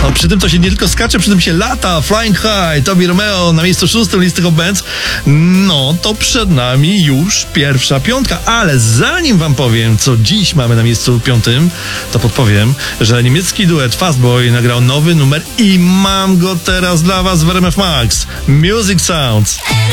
No, przy tym to się nie tylko skacze, przy tym się lata. Flying High, Tobi Romeo na miejscu 6 listy Hot Bands. No, to przed nami już pierwsza piątka, ale zanim wam powiem, co dziś mamy na miejscu 5, to podpowiem, że niemiecki duet Fastboy nagrał nowy numer i mam go teraz dla was w RMF Max. Music Sounds.